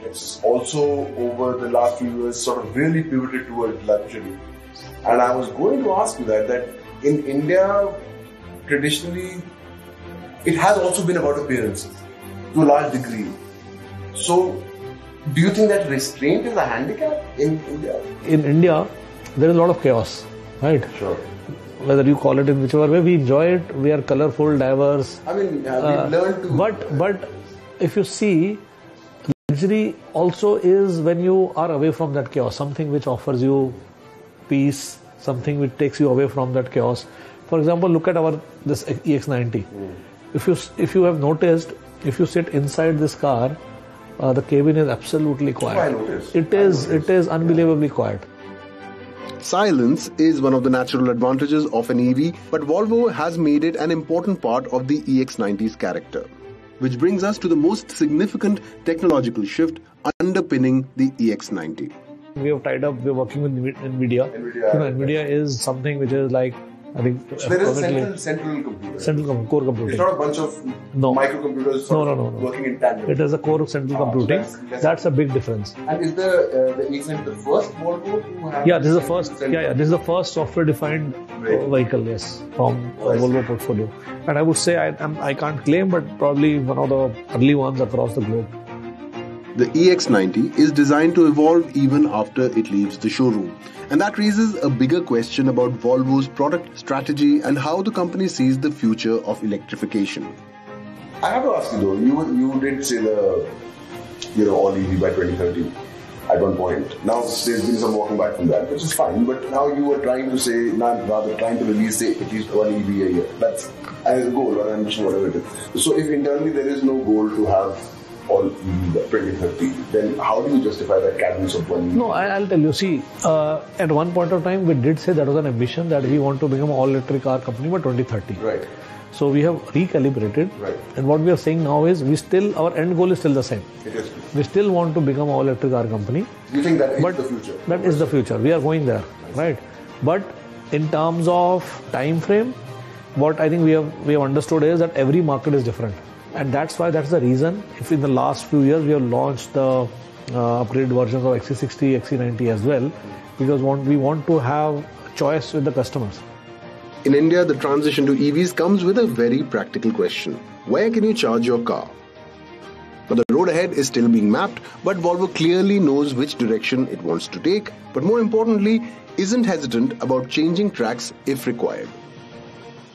it's also over the last few years sort of really pivoted towards luxury. And I was going to ask you that in India, traditionally, it has also been about appearances to a large degree. So, do you think that restraint is a handicap in India? In India, there is a lot of chaos, right? Sure. Whether you call it in whichever way, we enjoy it. We are colorful, diverse. I mean, we've learned to... But if you see, luxury also is when you are away from that chaos, something which offers you peace, something which takes you away from that chaos. For example, look at this EX90. If you have noticed, if you sit inside this car, the cabin is absolutely quiet. I noticed. It is unbelievably quiet. Silence is one of the natural advantages of an EV, but Volvo has made it an important part of the EX90's character. Which brings us to the most significant technological shift underpinning the EX90. We have tied up, we're working with NVIDIA. NVIDIA is something which is like, I think... So there is central computer. Core computing. It's not a bunch of microcomputers working in tandem. It is a core of central computing. That's a big difference. And is the EX90 the first Volvo to have... Yeah, this is the first. This is the first software-defined vehicle, yes, from Volvo portfolio. And I would say I can't claim, but probably one of the early ones across the globe. The EX90 is designed to evolve even after it leaves the showroom. And that raises a bigger question about Volvo's product strategy and how the company sees the future of electrification. I have to ask you though, you did say all EV by 2030 at one point. Now there's been some walking back from that, which is fine, but now you were trying to say, trying to release at least one EV a year. That's a goal or ambition, whatever it is. So if internally there is no goal to have all EV by 2030, then how do you justify that cadence of one EV? No, I'll tell you. See, at one point of time, we did say that was an ambition that we want to become an all-electric car company by 2030. Right. So we have recalibrated. Right. And what we are saying now is our end goal is still the same. It is. We still want to become an all-electric car company. You think that is the future? That is the future. We are going there, right? But in terms of time frame, what I think we have understood is that every market is different. And that's the reason, if in the last few years we have launched the upgraded versions of XC60, XC90 as well, because we want to have choice with the customers. In India, the transition to EVs comes with a very practical question. Where can you charge your car? Now, the road ahead is still being mapped, but Volvo clearly knows which direction it wants to take, but more importantly, isn't hesitant about changing tracks if required.